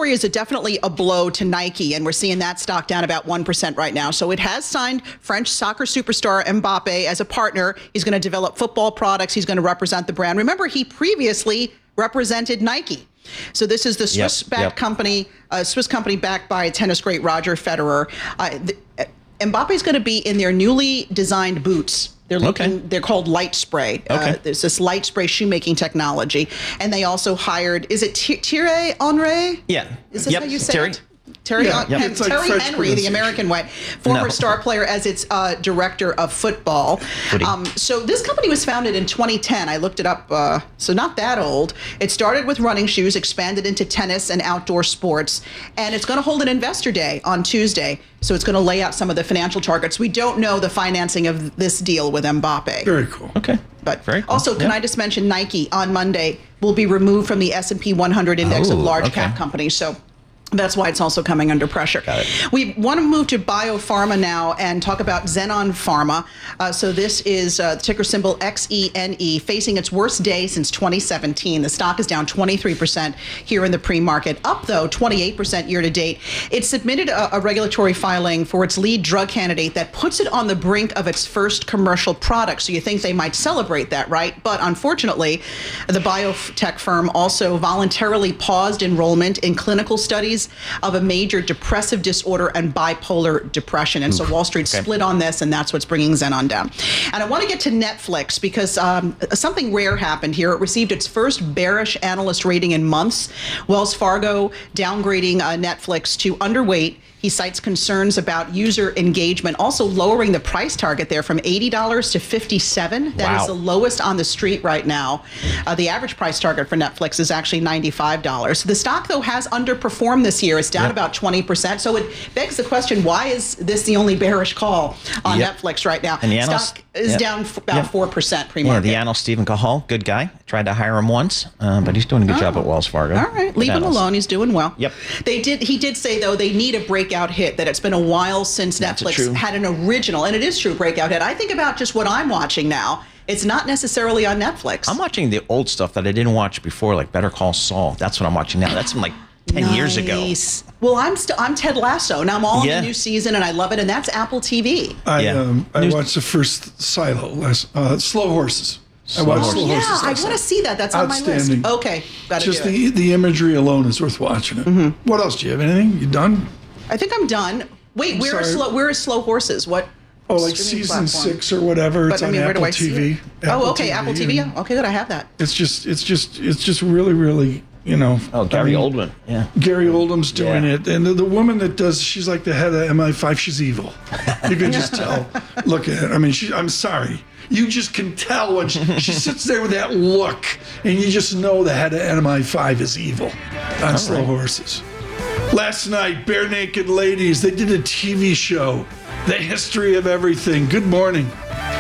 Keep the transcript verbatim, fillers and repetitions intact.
story is a definitely a blow to Nike, and we're seeing that stock down about one percent right now. So it has signed French soccer superstar Mbappe as a partner. He's going to develop football products. He's going to represent the brand. Remember, he previously represented Nike. So this is the Swiss-backed yep, yep. company, a Swiss company backed by tennis great Roger Federer. Uh, the, uh, Mbappe is going to be in their newly designed boots. They're looking. Okay. They're called Light Spray. Okay. Uh, there's this Light Spray shoemaking technology, and they also hired. Is it Thierry Henry? Yeah. Is this yep. how you say Terry. it? Terry, Yeah, yep. it's like Terry French Henry, the American way, former No. star player as its uh, director of football. Um, so this company was founded in twenty ten. I looked it up, uh, so not that old. It started with running shoes, expanded into tennis and outdoor sports, and it's going to hold an investor day on Tuesday. So it's going to lay out some of the financial targets. We don't know the financing of this deal with Mbappe. Very cool. Okay. But Very cool. also, can yeah. I just mention Nike on Monday will be removed from the S and P one hundred index Oh, of large okay. cap companies. So that's why it's also coming under pressure. Got it. We want to move to biopharma now and talk about Xenon Pharma. Uh, so this is uh, ticker symbol X E N E, facing its worst day since twenty seventeen. The stock is down twenty-three percent here in the pre-market, up though twenty-eight percent year to date. It submitted a, a regulatory filing for its lead drug candidate that puts it on the brink of its first commercial product. So you think they might celebrate that, right? But unfortunately, the biotech firm also voluntarily paused enrollment in clinical studies of a major depressive disorder and bipolar depression. And so Wall Street okay. split on this, and that's what's bringing Xenon down. And I want to get to Netflix because um, something rare happened here. It received its first bearish analyst rating in months. Wells Fargo downgrading uh, Netflix to underweight. He cites concerns about user engagement, also lowering the price target there from eighty dollars to fifty-seven dollars. That Wow. is the lowest on the street right now. Uh, the average price target for Netflix is actually ninety-five dollars. The stock, though, has underperformed this year. It's down Yep. about twenty percent. So it begs the question, why is this the only bearish call on Yep. Netflix right now? And the analyst- stock is yep. down f- about Yep. four percent Yeah, pre-market. the analyst Stephen Cahall, good guy. Tried to hire him once, uh, but he's doing a good job at Wells Fargo. All right, Good leave him analyst. alone. He's doing well. Yep. They did. He did say though they need a breakout hit. That it's been a while since That's Netflix true. had an original, and it is true breakout hit. I think about just what I'm watching now. It's not necessarily on Netflix. I'm watching the old stuff that I didn't watch before, like Better Call Saul. That's what I'm watching now. That's from like ten years ago. Nice. Well, I'm still I'm Ted Lasso. Now I'm all Yeah. in the new season, and I love it. And that's Apple T V. I Yeah. um, I News- watched the first Silo, last, uh, Slow Horses. I Slow watched Horses. Slow Yeah, Horses. I last want to night. see that. That's on my list. Outstanding. Okay, gotta Just do it. the the imagery alone is worth watching it. Mm-hmm. What else? Do you have anything? You done? I think I'm done. Wait, I'm where are sorry. slow? Where is Slow Horses? What? Oh, like streaming season platform? six or whatever. But It's I mean, on where do Apple I see T V. it? Apple Oh, okay, Apple T V. and Yeah. Okay, good. I have that. It's just, it's just, it's just really, really, you know. Oh, Gary I mean, Oldman. Yeah. Gary Oldman's doing Yeah. it, and the, the woman that does, she's like the head of M I five. She's evil. You can just tell. Look at it. I mean, she, I'm sorry. You just can tell when she, she sits there with that look, and you just know the head of M I five is evil on Slow right. Horses. Last night, Bare Naked Ladies, they did a T V show, The History of Everything. Good morning.